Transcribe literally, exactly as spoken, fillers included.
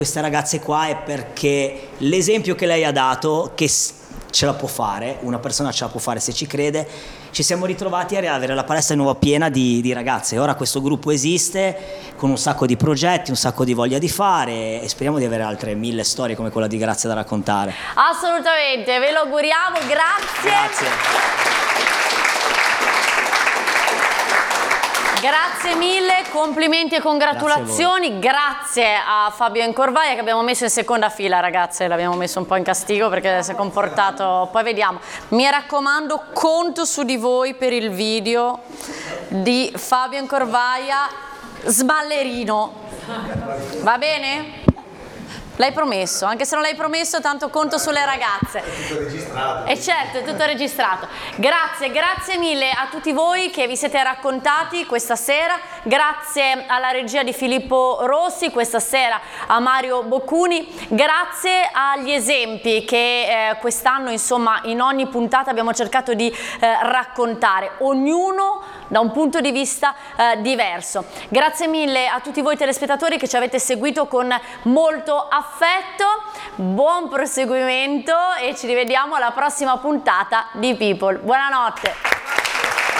Queste ragazze qua è perché l'esempio che lei ha dato, che ce la può fare, una persona ce la può fare se ci crede, ci siamo ritrovati a avere la palestra di nuovo piena di, di ragazze. Ora questo gruppo esiste con un sacco di progetti, un sacco di voglia di fare e speriamo di avere altre mille storie come quella di Grazia da raccontare. Assolutamente, ve lo auguriamo, grazie. Grazie. Grazie mille, complimenti e congratulazioni, grazie a, grazie a Fabio Incorvaia che abbiamo messo in seconda fila, ragazze, l'abbiamo messo un po' in castigo perché si è comportato, poi vediamo. Mi raccomando, conto su di voi per il video di Fabio Incorvaia sballerino, va bene? L'hai promesso, anche se non l'hai promesso, tanto conto sulle ragazze. È tutto registrato. E certo, è tutto registrato. Grazie, grazie mille a tutti voi che vi siete raccontati questa sera. Grazie alla regia di Filippo Rossi, questa sera a Mario Boccuni. Grazie agli esempi che eh, quest'anno, insomma, in ogni puntata abbiamo cercato di eh, raccontare. Ognuno da un punto di vista eh, diverso. Grazie mille a tutti voi telespettatori che ci avete seguito con molto affetto, buon proseguimento e ci rivediamo alla prossima puntata di People. Buonanotte!